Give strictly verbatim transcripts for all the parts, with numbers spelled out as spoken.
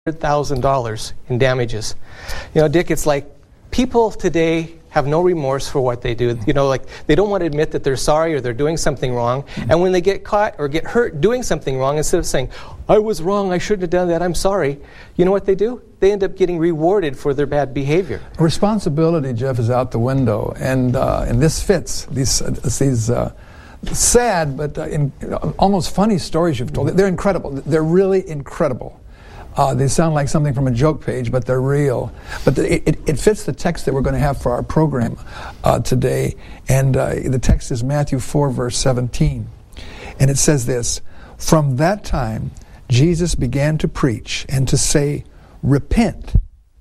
one hundred thousand dollars in damages. You know, Dick, it's like people today have no remorse for what they do. You know, like they don't want to admit that they're sorry or they're doing something wrong. And when they get caught or get hurt doing something wrong, instead of saying, I was wrong, I shouldn't have done that, I'm sorry, you know what they do? They end up getting rewarded for their bad behavior. Responsibility, Jeff, is out the window. And uh, and this fits. These, uh, these uh, sad but uh, in, uh, almost funny stories you've told. They're incredible. They're really incredible. Uh, they sound like something from a joke page, but they're real. But the, it, it fits the text that we're going to have for our program uh, today. And uh, the text is Matthew four, verse seventeen. And it says this, "From that time, Jesus began to preach and to say, 'Repent.'"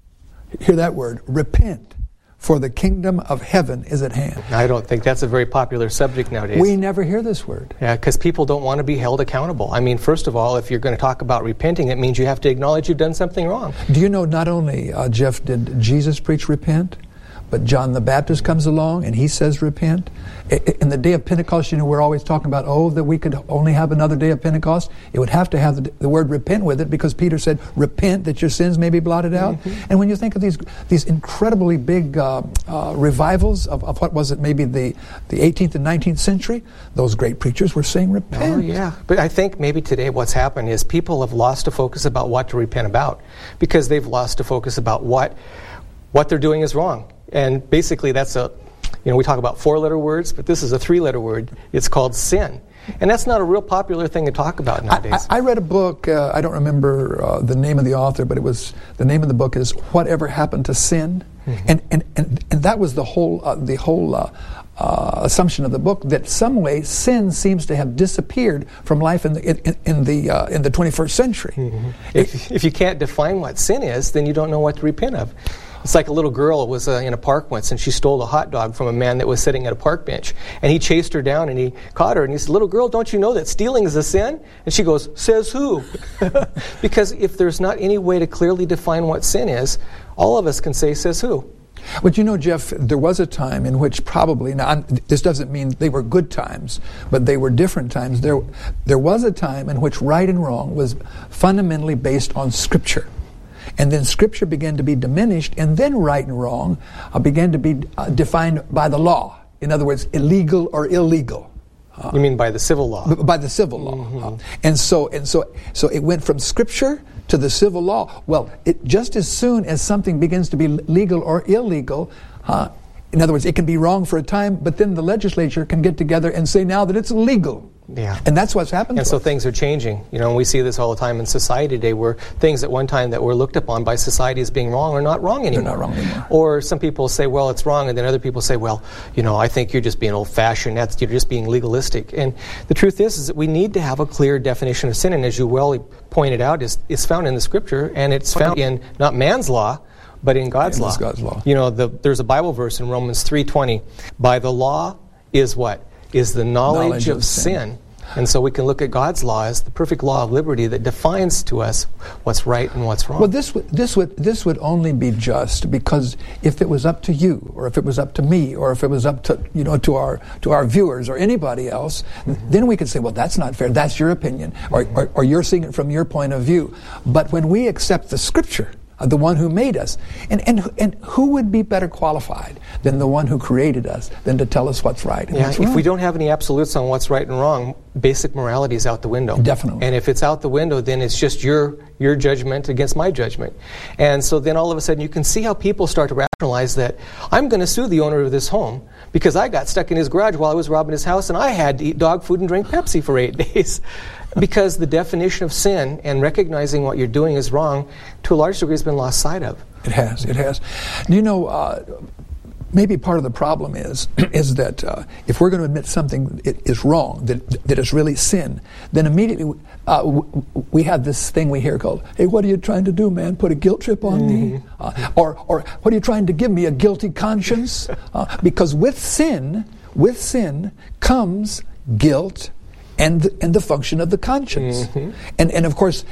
Hear that word, repent. "For the kingdom of heaven is at hand." I don't think that's a very popular subject nowadays. We never hear this word. Yeah, because people don't want to be held accountable. I mean, first of all, if you're going to talk about repenting, it means you have to acknowledge you've done something wrong. Do you know not only, uh, Jeff, did Jesus preach repent, but John the Baptist comes along and he says repent. In the day of Pentecost, you know, we're always talking about, oh, that we could only have another day of Pentecost. It would have to have the, the word repent with it, because Peter said, repent that your sins may be blotted out. Mm-hmm. And when you think of these these incredibly big uh, uh, revivals of, of what was it, maybe the, the eighteenth and nineteenth century, those great preachers were saying repent. Oh, yeah. But I think maybe today what's happened is people have lost a focus about what to repent about, because they've lost a focus about what what they're doing is wrong. And basically that's a, you know, we talk about four-letter words, but this is a three-letter word. It's called sin. And that's not a real popular thing to talk about nowadays. I, I read a book, uh, I don't remember uh, the name of the author, but it was, the name of the book is Whatever Happened to Sin? Mm-hmm. And, and, and, and that was the whole, uh, the whole uh, uh, assumption of the book, that some way sin seems to have disappeared from life in the, in, in the, uh, in the twenty-first century. Mm-hmm. If, if you can't define what sin is, then you don't know what to repent of. It's like a little girl was uh, in a park once, and she stole a hot dog from a man that was sitting at a park bench. And he chased her down, and he caught her, and he said, "Little girl, don't you know that stealing is a sin?" And she goes, "Says who?" Because if there's not any way to clearly define what sin is, all of us can say, "Says who?" But you know, Jeff, there was a time in which probably, now I'm, this doesn't mean they were good times, but they were different times. There, there was a time in which right and wrong was fundamentally based on Scripture. And then Scripture began to be diminished, and then right and wrong uh, began to be uh, defined by the law. In other words, illegal or illegal. Uh, you mean by the civil law? B- by the civil law. Mm-hmm. Uh, and so, and so, so it went from Scripture to the civil law. Well, it, just as soon as something begins to be legal or illegal, uh, in other words, it can be wrong for a time, but then the legislature can get together and say now that it's legal. Yeah. And that's what's happened and to so us. Things are changing. You know, and we see this all the time in society today, where things at one time that were looked upon by society as being wrong are not wrong anymore. They're not wrong anymore. Or some people say, well, it's wrong, and then other people say, well, you know, I think you're just being old-fashioned, that's, you're just being legalistic. And the truth is, is that we need to have a clear definition of sin, and as you well pointed out, is it's found in the Scripture, and it's found in not man's law, but in God's in law. God's law. You know, the, there's a Bible verse in Romans three twenty. By the law is what? Is the knowledge, knowledge of, of sin. sin. And so we can look at God's law as the perfect law of liberty that defines to us what's right and what's wrong. Well, this would this would this would only be just because if it was up to you, or if it was up to me, or if it was up to you know to our to our viewers or anybody else, mm-hmm. then we could say, well, that's not fair. That's your opinion, or, mm-hmm. or or you're seeing it from your point of view. But when we accept the Scripture, the one who made us. And, and and who would be better qualified than the one who created us than to tell us what's right and yeah, what's if wrong? we don't have any absolutes on what's right and wrong, basic morality is out the window. Definitely. And if it's out the window, then it's just your your judgment against my judgment. And so then all of a sudden you can see how people start to rationalize that I'm going to sue the owner of this home because I got stuck in his garage while I was robbing his house and I had to eat dog food and drink Pepsi for eight days. Because the definition of sin and recognizing what you're doing is wrong, to a large degree, has been lost sight of. It has, it has. You know, uh, maybe part of the problem is is that uh, if we're going to admit something is wrong, that that is really sin, then immediately uh, w- we have this thing we hear called, hey, what are you trying to do, man? Put a guilt trip on mm-hmm. me? Uh, or, or what are you trying to give me, a guilty conscience? Uh, because with sin, with sin comes guilt, and the, and the function of the conscience. Mm-hmm. And and of course,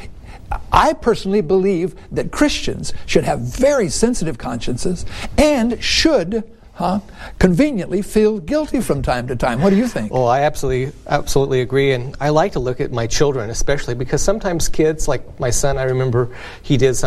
I personally believe that Christians should have very sensitive consciences and should huh, conveniently feel guilty from time to time. What do you think? Oh, I absolutely, absolutely agree. And I like to look at my children, especially because sometimes kids, like my son, I remember he did something